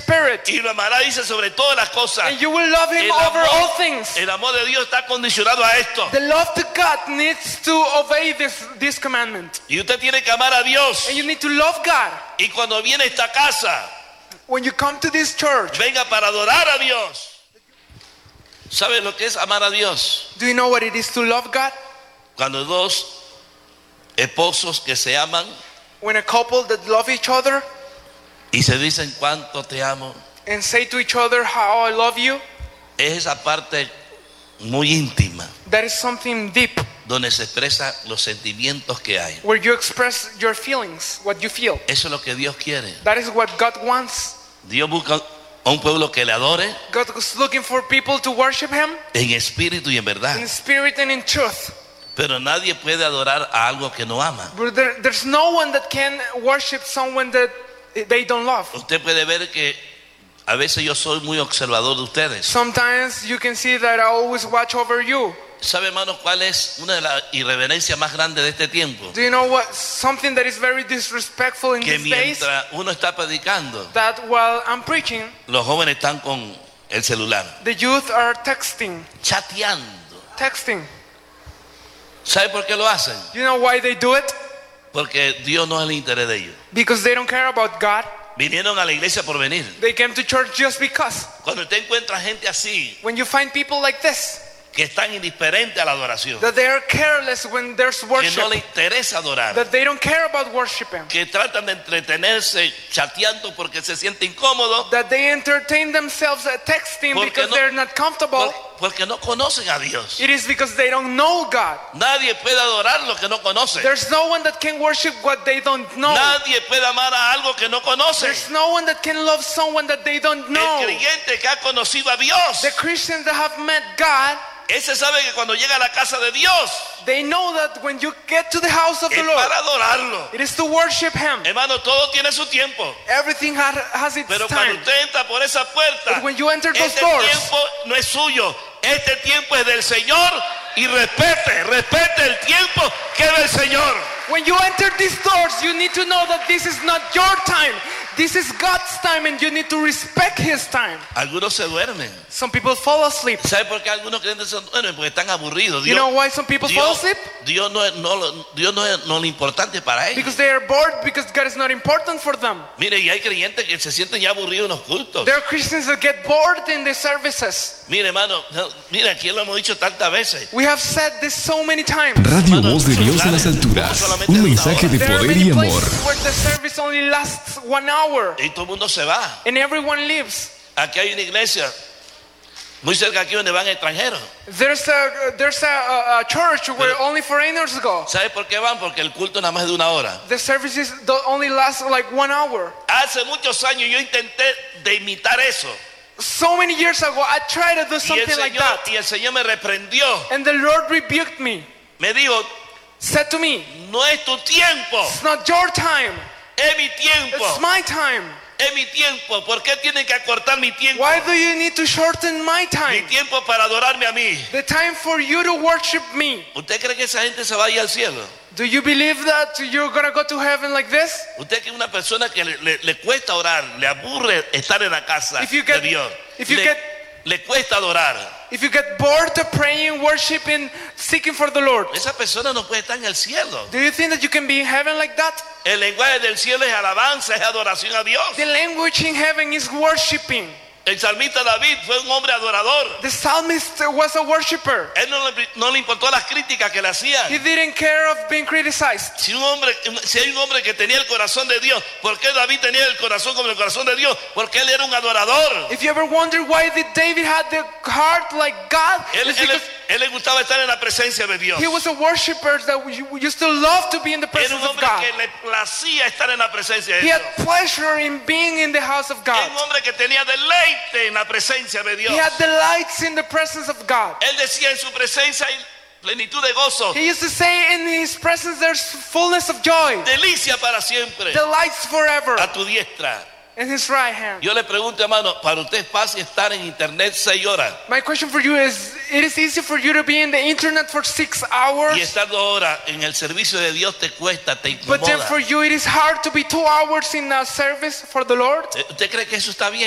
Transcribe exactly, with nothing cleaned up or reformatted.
Spirit. Y lo amará, dice, sobre todas las cosas. And you will love Him El over all amor, things. el amor de Dios está condicionado a esto. The love to God needs to obey this, this commandment. Y usted tiene que amar a Dios. And you need to love God. Y cuando viene a esta casa, When you come to this church, venga para adorar a Dios. ¿Sabe lo que es amar a Dios? do you know what it is to love God? Cuando dos esposos que se aman When a couple that love each other y se dicen cuánto te amo, and say to each other how I love you, es esa parte muy íntima that is something deep donde se expresan los sentimientos que hay. where you express your feelings, what you feel. Eso es lo que Dios quiere. That is what God wants. Dios busca a un pueblo que le adore God is looking for people to worship Him en espíritu y en verdad. in spirit and in truth. Pero nadie puede adorar a algo que no ama. But there, there's no one that can worship someone that they don't love. Usted puede ver que a veces yo soy muy observador de ustedes. Sometimes you can see that I always watch over you. ¿Sabe, hermano, cuál es una de las irreverencias más grandes de este tiempo? Do you know what? Something that is very disrespectful in Que these days, mientras uno está predicando, that while I'm preaching, los jóvenes están con el celular, the youth are texting, chateando. texting. ¿Sabe por qué lo hacen? You know why they do it? Porque Dios no es el interés de ellos. Because they don't care about God. Vinieron a la iglesia por venir. They came to church just because. Cuando usted encuentra gente así, When you find people like this, que están indiferentes a la adoración, that they are careless when there's que worship, no le interesa adorar, that they don't care about worshiping, que tratan de entretenerse chateando porque se siente incómodo, that they entertain themselves at texting Porque because no- they're not comfortable, por- porque no conocen a Dios. it is because they don't know God. Nadie puede adorar lo que no conoce. There's no one that can worship what they don't know. Nadie puede amar a algo que no conoce. There's no one that can love someone that they don't El know. creyente que ha conocido a Dios, The Christians that have met God, ese sabe que cuando llega a la casa de Dios they know that when you get to the house of the es Lord, para adorarlo. it is to worship Him. Hermano, todo tiene su tiempo. Everything ha- has its Pero cuando time. usted entra por esa puerta, But when you enter those este doors, tiempo no es suyo. Este tiempo es del Señor y respete, respete el tiempo que es del Señor. when you enter these doors, you need to know that this is not your time. This is God's time, and you need to respect His time. Algunos se duermen. Some people fall asleep. ¿Sabe por qué algunos creyentes se duermen? Porque están aburridos. You Dios, know why some people fall Dios, asleep? Dios no es, no, lo- Dios no es no lo importante para ellos. Because they are bored, because God is not important for them. Mire, y hay creyentes que se sienten ya aburridos en los cultos. There are Christians that get bored in the services. Mire, hermano, no, mire, aquí lo hemos dicho tantas veces. We have said this so many times. Radio Voz de Dios en las alturas. Un mensaje de There are poder many y amor. places where the service only lasts one hour Y todo el mundo se va. and everyone leaves. Aquí hay una iglesia muy cerca aquí donde van extranjeros. There's a there's a, a, a church where Pero- only foreigners go. ¿Sabe por qué van? Porque el culto nada más es de una hora. The services don't only last like one hour. Hace muchos años yo intenté de imitar eso. So many years ago, I tried to do Y el, something like Señor, that, y el Señor me reprendió. and the Lord rebuked me, Me dijo, said to me, no es tu tiempo, "It's not your time. es mi tiempo. It's my time. Es mi tiempo. ¿Por qué tienen que acortar mi tiempo? Why do you need to shorten my Mi time? tiempo para adorarme a mí. The time for you to worship me." ¿Usted cree que esa gente se va a ir al cielo? Do you believe that you're gonna go to heaven like this? Usted que es una persona que le, le- le cuesta orar, le aburre estar en la casa If you get- de Dios. if you le, get- le cuesta adorar. If you get bored of praying, worshiping, seeking for the Lord, Esa persona no puede estar en el cielo. do you think that you can be in heaven like that? El lenguaje del cielo es alabanza, es adoración a Dios. The language in heaven is worshiping. El salmista David fue un hombre adorador. The psalmist was a worshiper. Él no le, no le importó las críticas que le He hacían. didn't care of being criticized. Si un hombre, si hay un hombre que tenía el corazón de Dios, ¿por qué David tenía el corazón como el corazón de Dios? Porque él era un adorador. If you ever wonder why did David had the heart like God, Él, it's él- because él le gustaba estar en la presencia de Dios. he was a worshiper that we- we used to love to be in the Era presence un of hombre God. que le placía estar en la presencia de He Dios. had pleasure in being in the house of Era God. un hombre que tenía deleite en la presencia de Dios. He had delights in the presence of God. Él decía, en su presencia hay plenitud de gozo, He used to say in his presence there's fullness of joy, delicia para siempre, delights forever a tu diestra. in his right hand. Yo le pregunto, hermano, para usted es fácil estar en internet seis horas My question for you is, it is easy for you to be in the internet for six y hours, estar dos horas en el servicio de Dios te cuesta, te but then incomoda. for you it is hard to be two hours in a service for the Lord? ¿Usted cree que eso está bien?